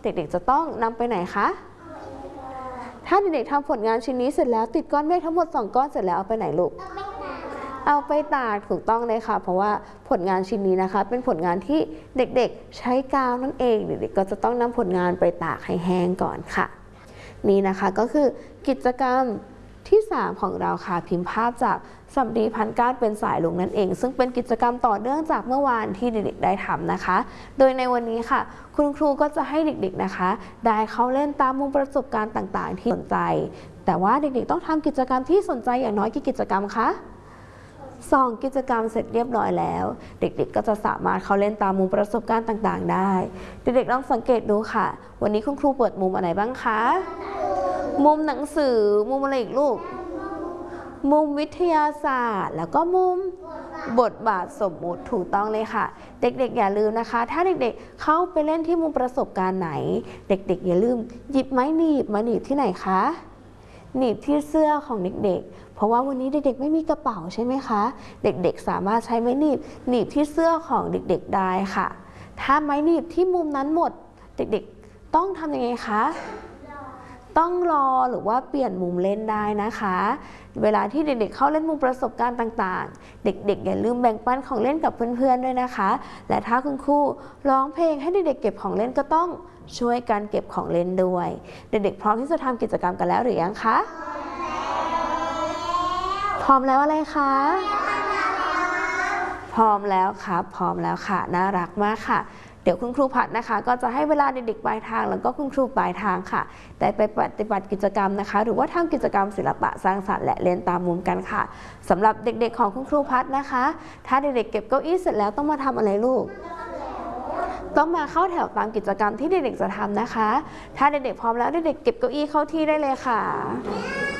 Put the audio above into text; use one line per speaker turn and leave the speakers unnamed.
เด็กๆจะต้องนำไปไหนคะถ้าเด็กๆทำผลงานชิ้นนี้เสร็จแล้วติดก้อนเมฆทั้งหมด2ก้อนเสร็จแล้วเอาไปไหนลูกเอาไปตากถูกต้องเลยค่ะเพราะว่าผลงานชิ้นนี้นะคะเป็นผลงานที่เด็กๆใช้กาวนั่นเองเด็กๆก็จะต้องนำผลงานไปตากให้แห้งก่อนค่ะนี่นะคะก็คือกิจกรรมที่3ของเราค่ะพิมพ์ภาพจากสำลีพันก้านเป็นสายลุงนั่นเองซึ่งเป็นกิจกรรมต่อเนื่องจากเมื่อวานที่เด็กๆได้ทำนะคะโดยในวันนี้ค่ะคุณครูก็จะให้เด็กๆนะคะได้เข้าเล่นตามมุมประสบการณ์ต่างๆที่สนใจแต่ว่าเด็กๆต้องทำกิจกรรมที่สนใจอย่างน้อยกี่กิจกรรมคะ2 กิจกรรมเสร็จเรียบร้อยแล้วเด็กๆก็จะสามารถเข้าเล่นตามมุมประสบการณ์ต่างๆได้เด็กๆลองสังเกตดูค่ะวันนี้คุณครูเปิดมุมอะไรบ้างคะมุมหนังสือมุมอะไรอีกลูกมุมวิทยาศาสตร์แล้วก็มุมบทบาทสมมุติถูกต้องเลยค่ะเด็กๆอย่าลืมนะคะถ้าเด็กๆเข้าไปเล่นที่มุมประสบการณ์ไหนเด็กๆอย่าลืมหยิบไม้หนีบมาหนีบที่ไหนคะหนีบที่เสื้อของเด็กๆเพราะว่าวันนี้เด็กๆไม่มีกระเป๋าใช่ไหมคะเด็กๆสามารถใช้ไม้หนีบที่เสื้อของเด็กๆได้ค่ะถ้าไม้หนีบที่มุมนั้นหมดเด็กๆต้องทำยังไงคะต้องรอหรือว่าเปลี่ยนมุมเล่นได้นะคะเวลาที่เด็กๆเข้าเล่นมุมประสบการณ์ต่างๆเด็กๆอย่าลืมแบ่งปันของเล่นกับเพื่อนๆด้วยนะคะและถ้าคุณครูร้องเพลงให้เด็กๆเก็บของเล่นก็ต้องช่วยกันเก็บของเล่นด้วยเด็กๆพร้อมที่จะทำกิจกรรมกันแล้วหรือยังคะพร้อมแล้วอะไรคะพร้อมแล้วครับพร้อมแล้วค่ะน่ารักมากค่ะเดี๋ยวคุณครูพัดนะคะก็จะให้เวลาเด็กๆปลายทางแล้วก็คุณครูปลายทางค่ะได้ไปปฏิบัติกิจกรรมนะคะหรือว่าทำกิจกรรมศิลปะสร้างสรรค์และเล่นตามมุมกันค่ะสำหรับเด็กๆของคุณครูพัดนะคะถ้าเด็กๆเก็บเก้าอี้เสร็จแล้วต้องมาทำอะไรลูกต้องมาเข้าแถวตามกิจกรรมที่เด็กๆจะทำนะคะถ้าเด็กๆพร้อมแล้วเด็กๆเก็บเก้าอี้เข้าที่ได้เลยค่ะ